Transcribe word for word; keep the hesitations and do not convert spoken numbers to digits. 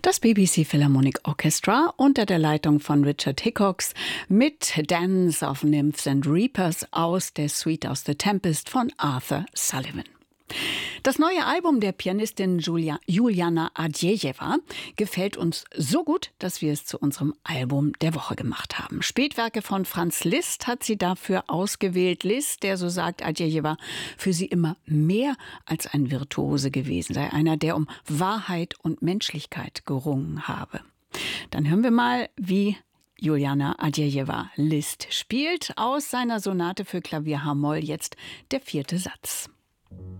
Das B B C Philharmonic Orchestra unter der Leitung von Richard Hickox mit Dance of Nymphs and Reapers aus der Suite aus The Tempest von Arthur Sullivan. Das neue Album der Pianistin Julia, Juliana Ardjejeva gefällt uns so gut, dass wir es zu unserem Album der Woche gemacht haben. Spätwerke von Franz Liszt hat sie dafür ausgewählt. Liszt, der, so sagt Ardjejeva, für sie immer mehr als ein Virtuose gewesen sei, einer, der um Wahrheit und Menschlichkeit gerungen habe. Dann hören wir mal, wie Juliana Ardjejeva Liszt spielt. Aus seiner Sonate für Klavier H-Moll jetzt der vierte Satz.